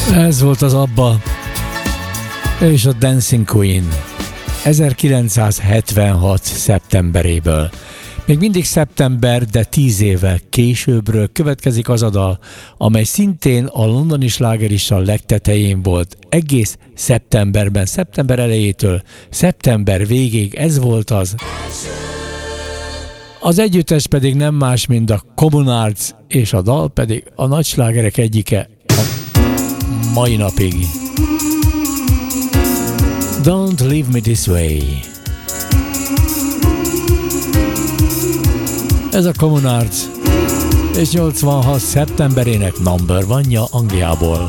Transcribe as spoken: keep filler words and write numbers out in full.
Ez volt az ABBA és a Dancing Queen ezerkilencszázhetvenhat szeptemberéből. Még mindig szeptember, de tíz évvel későbbről következik az a dal, amely szintén a londoni slágerlista legtetején volt egész szeptemberben, szeptember elejétől szeptember végéig, ez volt az. Az együttes pedig nem más, mint a Common Arts, és a dal pedig a nagy slágerek egyike a mai napig. Don't leave me this way. Ez a Common Arts, és nyolcvanhat szeptemberének number one-ja Angliából.